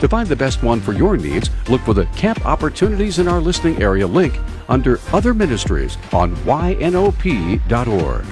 To find the best one for your needs, look for the Camp Opportunities in Our Listening Area link under Other Ministries on ynop.org.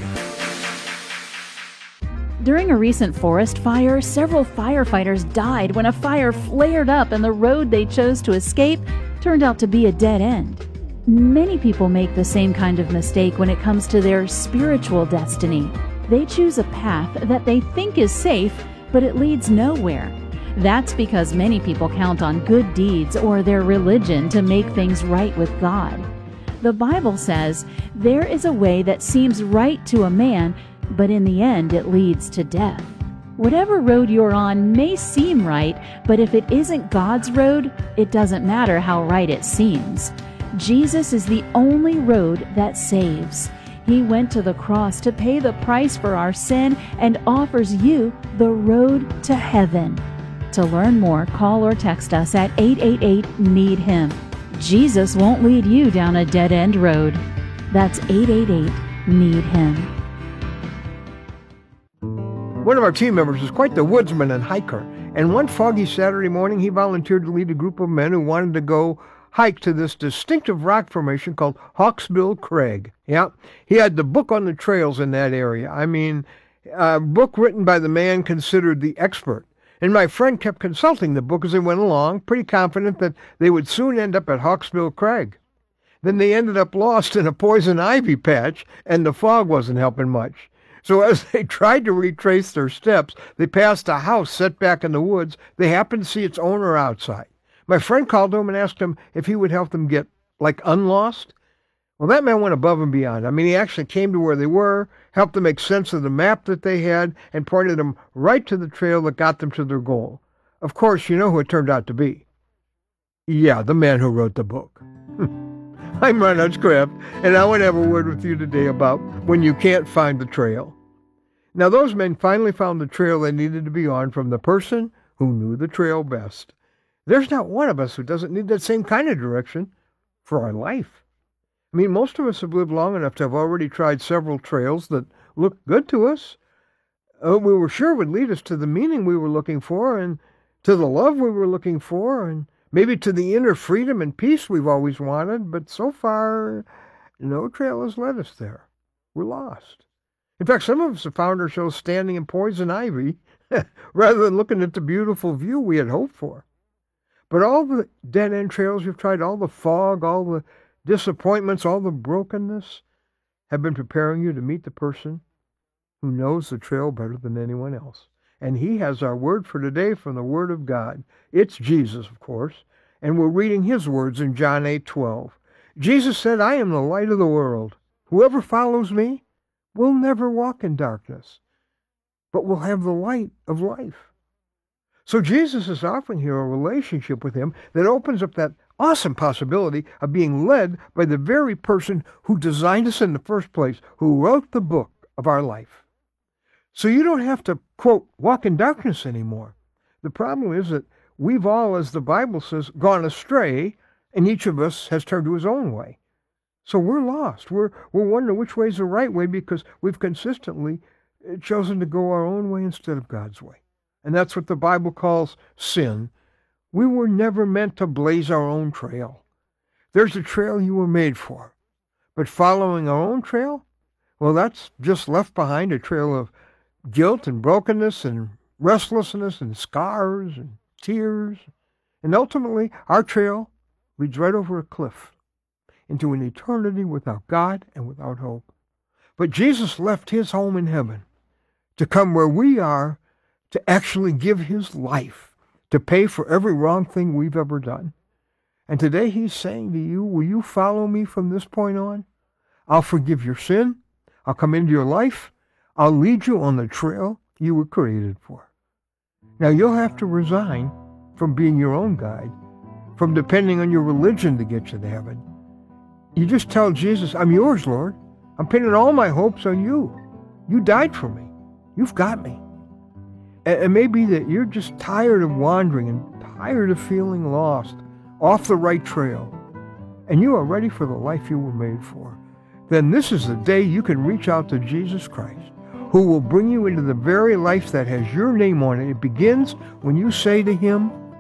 During a recent forest fire, several firefighters died when a fire flared up and the road they chose to escape turned out to be a dead end. Many people make the same kind of mistake when it comes to their spiritual destiny. They choose a path that they think is safe, but it leads nowhere. That's because many people count on good deeds or their religion to make things right with God. The Bible says, "There is a way that seems right to a man, but in the end it leads to death." Whatever road you're on may seem right, but if it isn't God's road, it doesn't matter how right it seems. Jesus is the only road that saves. He went to the cross to pay the price for our sin and offers you the road to heaven. To learn more, call or text us at 888-NEED-HIM. Jesus won't lead you down a dead-end road. That's 888-NEED-HIM. One of our team members is quite the woodsman and hiker, and one foggy Saturday morning he volunteered to lead a group of men who wanted to go hike to this distinctive rock formation called Hawksbill Crag. Yeah, he had the book on the trails in that area. I mean, a book written by the man considered the expert. And my friend kept consulting the book as they went along, pretty confident that they would soon end up at Hawksbill Crag. Then they ended up lost in a poison ivy patch, and the fog wasn't helping much. So as they tried to retrace their steps, they passed a house set back in the woods. They happened to see its owner outside. My friend called him and asked him if he would help them get, unlost. Well, that man went above and beyond. I mean, he actually came to where they were, helped them make sense of the map that they had, and pointed them right to the trail that got them to their goal. Of course, you know who it turned out to be. Yeah, the man who wrote the book. I'm Ron Hutchcraft, and I want to have a word with you today about when you can't find the trail. Now, those men finally found the trail they needed to be on from the person who knew the trail best. There's not one of us who doesn't need that same kind of direction for our life. I mean, most of us have lived long enough to have already tried several trails that looked good to us. We were sure would lead us to the meaning we were looking for and to the love we were looking for and maybe to the inner freedom and peace we've always wanted, but so far, no trail has led us there. We're lost. In fact, some of us have found ourselves standing in poison ivy rather than looking at the beautiful view we had hoped for. But all the dead-end trails you've tried, all the fog, all the disappointments, all the brokenness, have been preparing you to meet the person who knows the trail better than anyone else. And he has our word for today from the Word of God. It's Jesus, of course, and we're reading his words in John 8:12. Jesus said, "I am the light of the world. Whoever follows me will never walk in darkness, but will have the light of life." So Jesus is offering here a relationship with him that opens up that awesome possibility of being led by the very person who designed us in the first place, who wrote the book of our life. So you don't have to, quote, walk in darkness anymore. The problem is that we've all, as the Bible says, gone astray, and each of us has turned to his own way. So we're lost. We're wondering which way is the right way because we've consistently chosen to go our own way instead of God's way. And that's what the Bible calls sin. We were never meant to blaze our own trail. There's a trail you were made for. But following our own trail, well, that's just left behind a trail of guilt and brokenness and restlessness and scars and tears. And ultimately, our trail leads right over a cliff into an eternity without God and without hope. But Jesus left his home in heaven to come where we are, to actually give his life, to pay for every wrong thing we've ever done. And today he's saying to you, will you follow me from this point on? I'll forgive your sin. I'll come into your life. I'll lead you on the trail you were created for. Now you'll have to resign from being your own guide, from depending on your religion to get you to heaven. You just tell Jesus, I'm yours, Lord. I'm pinning all my hopes on you. You died for me. You've got me. It may be that you're just tired of wandering and tired of feeling lost, off the right trail, and you are ready for the life you were made for. Then this is the day you can reach out to Jesus Christ, who will bring you into the very life that has your name on it. It begins when you say to him,